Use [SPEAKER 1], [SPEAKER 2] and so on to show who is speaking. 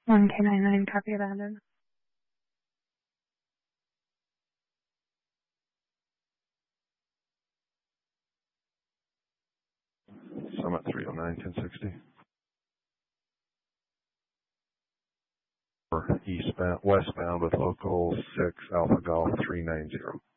[SPEAKER 1] 1K99, copy that.
[SPEAKER 2] Summit 309, 1060. Eastbound, westbound with local 6 Alpha Golf 390.